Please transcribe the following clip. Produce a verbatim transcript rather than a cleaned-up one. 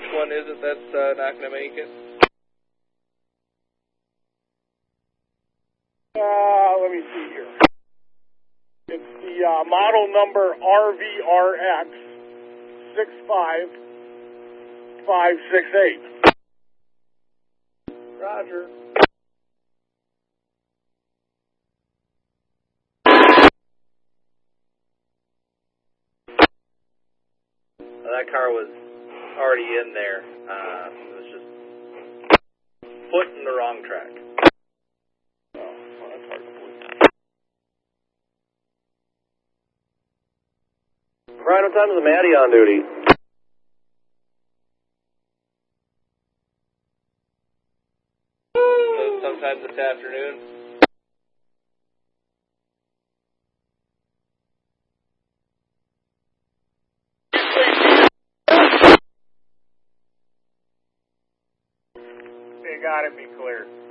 one is it that's uh, not going to make it? Uh, let me see here. It's the uh, model number R V R X six five five six eight. Roger. Well, that car was already in there. Uh, it was just foot in the wrong track. Oh, well, that's hard to believe. Brian, what time is the Maddie on duty? So sometime this afternoon. They gotta be clear.